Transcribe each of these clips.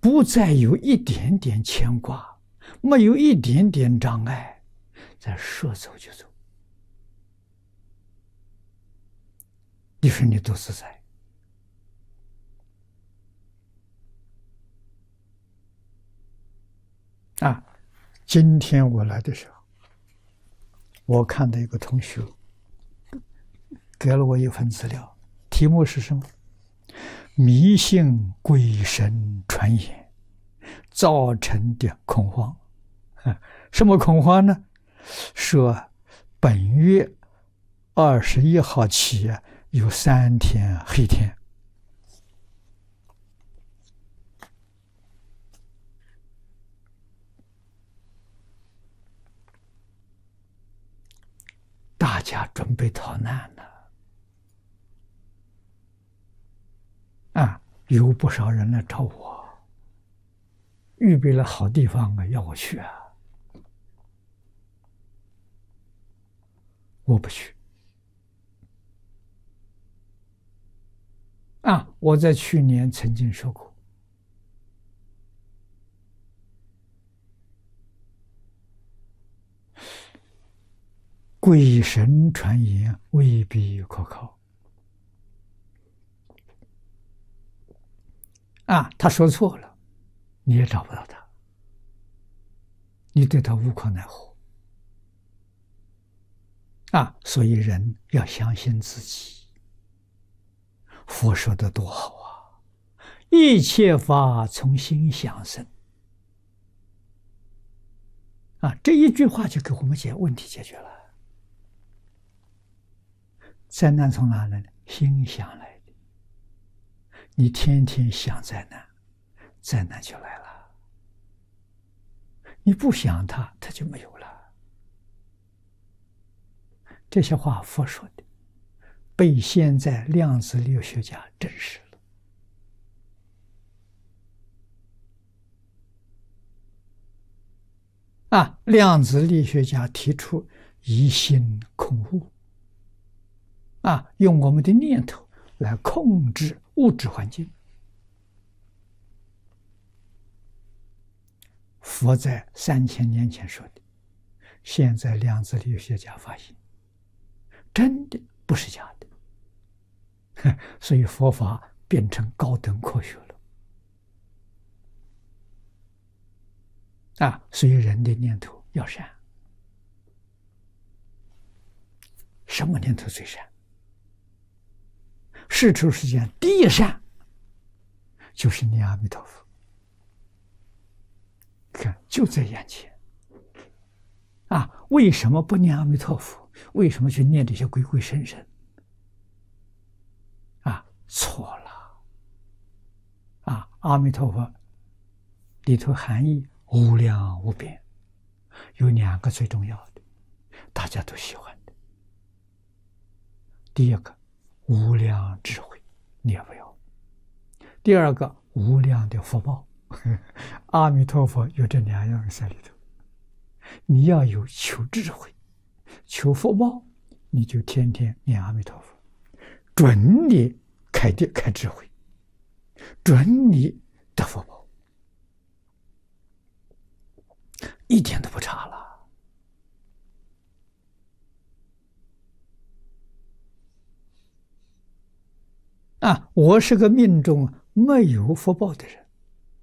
不再有一点点牵挂，没有一点点障碍，再说走就走。你说你多自在啊！今天我来的时候，我看到一个同学给了我一份资料，题目是什么？迷信鬼神传言造成的恐慌。什么恐慌呢？说本月21号起有3天黑天。大家准备逃难了啊！有不少人来找我，预备了好地方要我去啊，我不去啊！我在去年曾经说过，鬼神传言未必可靠啊！他说错了，你也找不到他，你对他无可奈何啊！所以人要相信自己。佛说的多好啊！一切法从心想生啊！这一句话就给我们问题解决了。灾难从哪来的？心想来的。你天天想灾难，灾难就来了。你不想它，它就没有了。这些话佛说的，被现在量子力学家证实了。啊，量子力学家提出疑心控物。啊，用我们的念头来控制物质环境。佛在3000年前说的，现在量子力学家发现，真的不是假的，所以佛法变成高等科学了。啊，所以人的念头要善，什么念头最善？世出世间第一善就是念阿弥陀佛，看就在眼前啊！为什么不念阿弥陀佛？为什么去念这些鬼鬼神神？啊，错了！啊，阿弥陀佛里头含义无量无边，有2个最重要的，大家都喜欢的。第一个，无量智慧，你也不要；第二个，无量的福报。阿弥陀佛有这2样在里头。你要有求智慧、求福报，你就天天念阿弥陀佛，准你开智慧，准你得福报，一点都不差了。啊，我是个命中没有福报的人，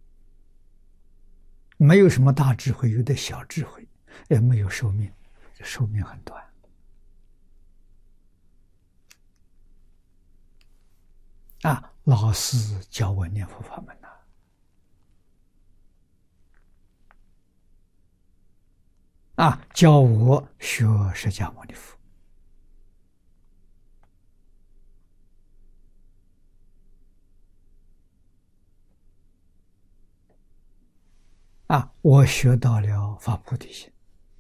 没有什么大智慧，有点小智慧，也没有寿命，寿命很短。啊，老师教我念佛法门呐，啊，教我学释迦牟尼佛。啊，我学到了发菩提心，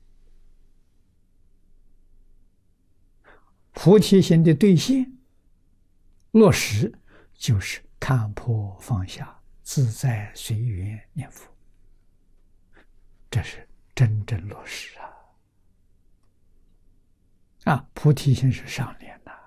菩提心的兑现落实就是看破放下，自在随缘念佛，这是真正落实啊！啊，菩提心是上联的。